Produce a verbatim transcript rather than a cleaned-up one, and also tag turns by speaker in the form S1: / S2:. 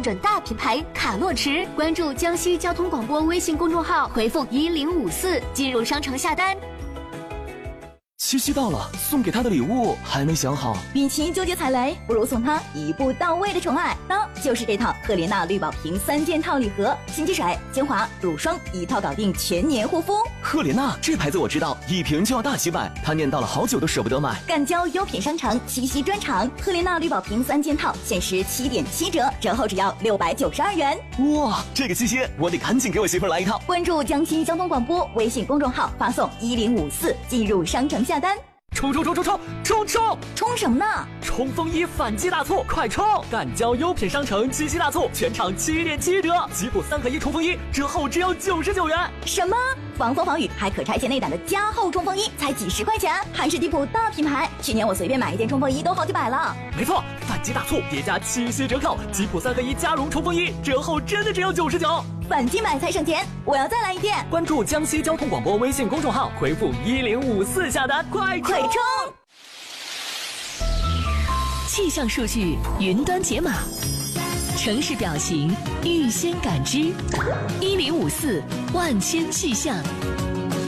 S1: 准大品牌卡洛驰。关注江西交通广播微信公众号，回复一零五四进入商城下单。
S2: 七夕到了，送给他的礼物还没想好。
S3: 与其纠结踩雷，不如送他一步到位的宠爱。那就是这套赫莲娜绿宝瓶三件套礼盒，新机水、精华、乳霜一套搞定，全年护肤。
S2: 赫莲娜这牌子我知道，一瓶就要大几百，他念叨了好久都舍不得买。
S3: 赣胶优品商城七夕专场，赫莲娜绿宝瓶三件套限时七点七折，折后只要六百九十二元。
S2: 哇，这个七夕我得赶紧给我媳妇来一套。
S3: 关注江西交通广播微信公众号，发送一零五四进入商城下单。
S4: 冲冲冲冲冲冲冲！
S3: 冲什么呢？
S4: 冲锋衣反季大促，快冲！赣胶优品商城七夕大促，全场七点七折，吉普三合一冲锋衣折后只要九十九元。
S3: 什么？防风防雨还可拆卸内胆的加厚冲锋衣才几十块钱，还是迪普大品牌。去年我随便买一件冲锋衣都好几百了。
S4: 没错，反季大促叠加七夕折扣，吉普三合一加绒冲锋衣折后真的只要九十九。
S3: 反季买才省钱，我要再来一件。
S4: 关注江西交通广播微信公众号，回复一零五四下单，快
S3: 快冲！
S5: 气象数据云端解码，城市表情预先感知，一零五四万千气象。